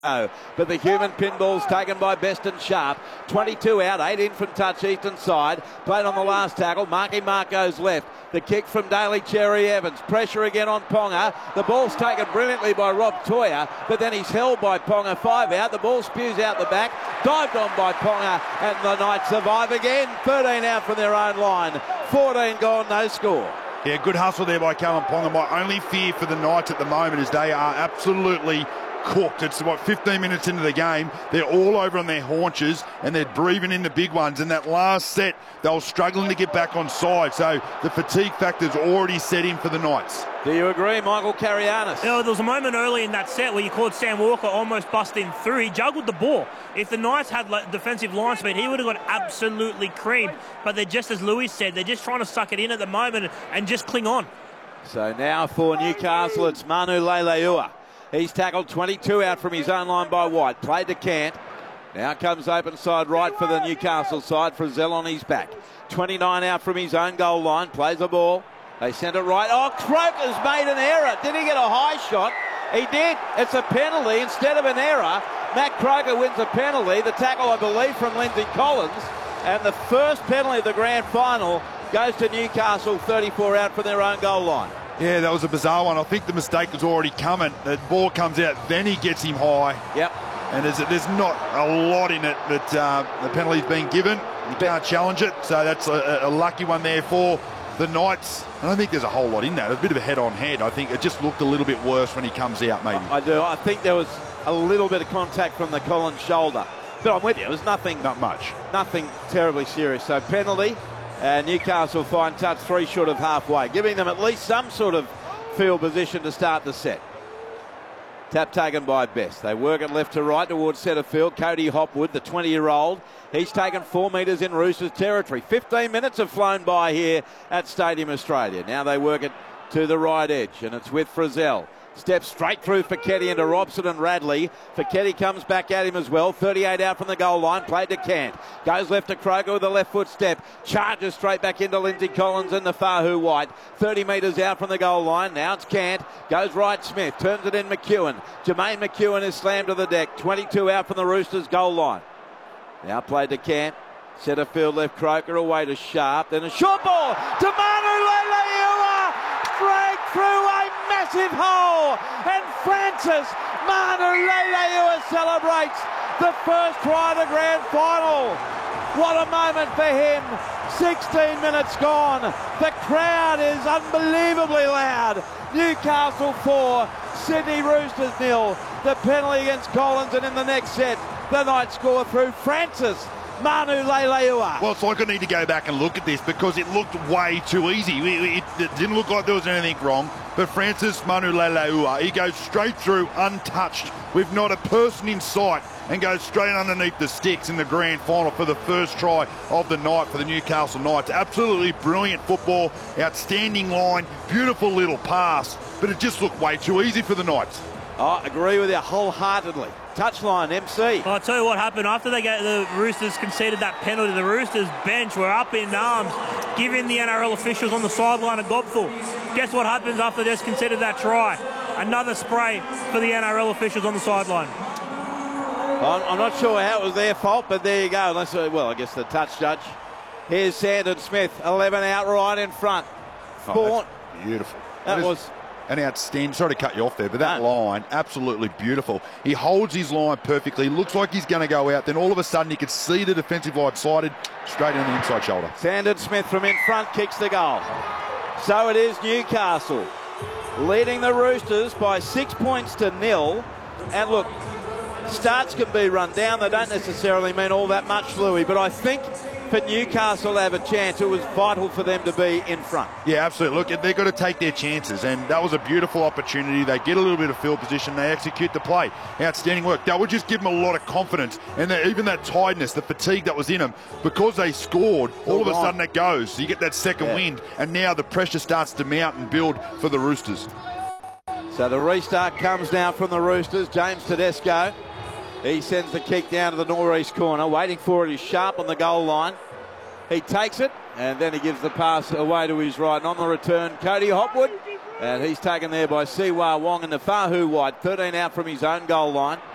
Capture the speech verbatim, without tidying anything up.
Oh, but the human pinball's taken by Best and Sharp. twenty-two out, eight in from touch, eastern side. Played on the last tackle. Marky Mark goes left. The kick from Daly Cherry Evans. Pressure again on Ponga. The ball's taken brilliantly by Rob Toyer, but then he's held by Ponga. Five out. The ball spews out the back. Dived on by Ponga, and the Knights survive again. thirteen out from their own line. fourteen gone, no score. Yeah, good hustle there by Callum Ponga. My only fear for the Knights at the moment is they are absolutely cooked. It's what, fifteen minutes into the game. They're all over on their haunches and they're breathing in the big ones. And that last set, they were struggling to get back on side. So the fatigue factor's already set in for the Knights. Do you agree, Michael Carianis? You know, there was a moment early in that set where you caught Sam Walker almost busting through. He juggled the ball. If the Knights had like, defensive line speed, he would have got absolutely creamed. But they're just, as Louis said, they're just trying to suck it in at the moment and just cling on. So now for Newcastle, it's Manu Leilua. He's tackled twenty-two out from his own line by White. Played to Cant. Now comes open side right for the Newcastle side. Frizzell on his back. twenty-nine out from his own goal line. Plays the ball. They send it right. Oh, Croker's made an error. Did he get a high shot? He did. It's a penalty instead of an error. Matt Croker wins a penalty. The tackle, I believe, from Lindsay Collins. And the first penalty of the grand final goes to Newcastle, thirty-four out from their own goal line. Yeah, that was a bizarre one. I think the mistake was already coming. The ball comes out, then he gets him high. Yep. And there's, there's not a lot in it, but uh, the penalty's been given. You can't challenge it, so that's a, a lucky one there for the Knights. I don't think there's a whole lot in that. It was a bit of a head-on-head. I think it just looked a little bit worse when he comes out, maybe. I do. I think there was a little bit of contact from the Collins shoulder. But I'm with you. It was nothing. Not much. Nothing terribly serious. So penalty. And Newcastle find touch three short of halfway, giving them at least some sort of field position to start the set. Tap taken by Best. They work it left to right towards centre field. Cody Hopwood, the twenty-year-old, he's taken four metres in Roosters territory. fifteen minutes have flown by here at Stadium Australia. Now they work it to the right edge, and it's with Frizzell. Steps straight through Fekete into Robson and Radley. Fekete comes back at him as well. thirty-eight out from the goal line. Played to Cant. Goes left to Croker with a left foot step. Charges straight back into Lindsay Collins and the Fahu White. thirty metres out from the goal line. Now it's Cant. Goes right Smith. Turns it in McEwen. Jermaine McEwen is slammed to the deck. twenty-two out from the Roosters goal line. Now played to Cant. Centre field left Croker away to Sharp. Then a short ball to Manu Leilua. Break through a massive hole, and Francis Manu Leilua celebrates the first try of the grand final. What a moment for him. sixteen minutes gone. The crowd is unbelievably loud. Newcastle four, Sydney Roosters nil. The penalty against Collins, and in the next set, the Knights score through Francis Manu Leilua. Well, it's like I need to go back and look at this because it looked way too easy. It, it didn't look like there was anything wrong. But Francis Manu Leilua, he goes straight through untouched with not a person in sight and goes straight underneath the sticks in the grand final for the first try of the night for the Newcastle Knights. Absolutely brilliant football, outstanding line, beautiful little pass, but it just looked way too easy for the Knights. I agree with you wholeheartedly. Touchline, M C. Well, I'll tell you what happened. After they get the Roosters conceded that penalty, the Roosters bench were up in arms, giving the N R L officials on the sideline a gobful. Guess what happens after they just conceded that try? Another spray for the N R L officials on the sideline. I'm, I'm not sure how it was their fault, but there you go. Unless, well, I guess the touch judge. Here's Sandon Smith, eleven out right in front. Oh, Born. Beautiful. That, that was an outstanding. Sorry to cut you off there, but that no. line, absolutely beautiful. He holds his line perfectly. Looks like he's going to go out. Then all of a sudden, you could see the defensive line sided straight on the inside shoulder. Sandon Smith from in front kicks the goal. So it is Newcastle leading the Roosters by six points to nil. And look, starts can be run down. They don't necessarily mean all that much, Louis, but I think for Newcastle to have a chance, it was vital for them to be in front. Yeah, absolutely. Look, they've got to take their chances, and that was a beautiful opportunity. They get a little bit of field position. They execute the play. Outstanding work. That would just give them a lot of confidence, and even that tiredness, the fatigue that was in them, because they scored, all, all of a sudden it goes. So you get that second yeah. wind, and now the pressure starts to mount and build for the Roosters. So the restart comes now from the Roosters. James Tedesco. He sends the kick down to the northeast corner. Waiting for it is Sharp on the goal line. He takes it, and then he gives the pass away to his right. And on the return, Cody Hopwood. And he's taken there by Siwa Wong and the Fahu White. thirteen out from his own goal line.